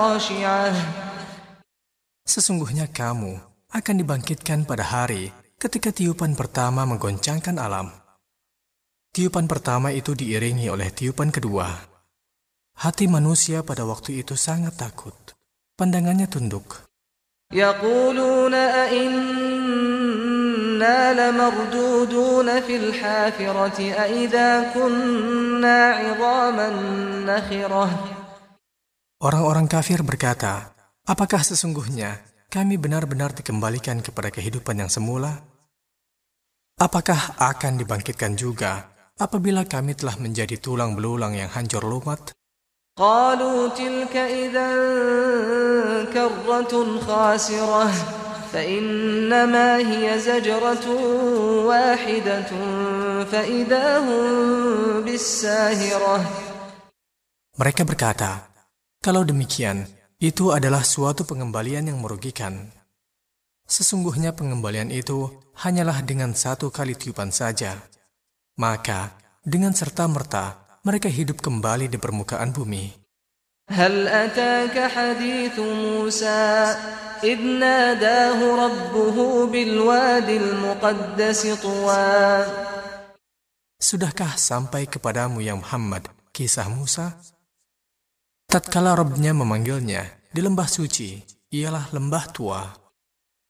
خاشعة Sesungguhnya kamu akan dibangkitkan pada hari ketika tiupan pertama menggoncangkan alam. Tiupan pertama itu diiringi oleh tiupan kedua. Hati manusia pada waktu itu sangat takut. Pandangannya tunduk. يقولون أئنا لمردودون في الحافرة أئذا كنا عظاما نخرة. Orang-orang kafir berkata, apakah sesungguhnya kami benar-benar dikembalikan kepada kehidupan yang semula? Apakah akan dibangkitkan juga apabila kami telah menjadi tulang belulang yang hancur lumat? قالوا تلك إذا كرة خاسرة فإنما هي زجرة واحدة فإذا هم بالساهرة. Mereka berkata, kalau demikian, itu adalah suatu pengembalian yang merugikan. Sesungguhnya pengembalian itu hanyalah dengan satu kali tiupan saja. Maka, dengan serta-merta, mereka hidup kembali di permukaan bumi. هل أتاك حديث موسى إذ ناداه ربه بالواد المقدس طوى. Sudahkah sampai kepadamu ya Muhammad kisah Musa? Tatkala Rabb-Nya memanggilnya di lembah suci, ialah lembah Tua.